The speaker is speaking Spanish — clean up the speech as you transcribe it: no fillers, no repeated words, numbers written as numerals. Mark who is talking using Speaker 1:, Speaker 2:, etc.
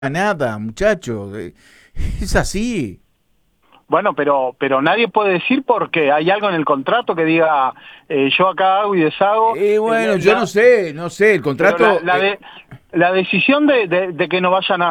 Speaker 1: nada, muchacho. Es así.
Speaker 2: Bueno, pero nadie puede decir porque hay algo en el contrato que diga yo acá hago y deshago.
Speaker 1: Bueno, yo no sé, el
Speaker 2: Pero
Speaker 1: contrato.
Speaker 2: la decisión de que no vayan